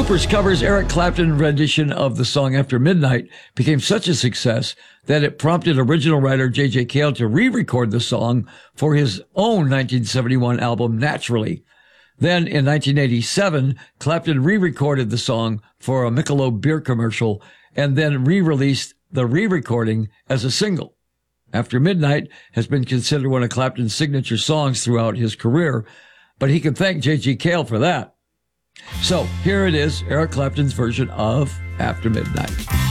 Cooper's covers Eric Clapton rendition of the song After Midnight became such a success that it prompted original writer J.J. Cale to re-record the song for his own 1971 album Naturally. Then in 1987, Clapton re-recorded the song for a Michelob beer commercial and then re-released the re-recording as a single. After Midnight has been considered one of Clapton's signature songs throughout his career, but he can thank J.G. Cale for that. So here it is, Eric Clapton's version of After Midnight.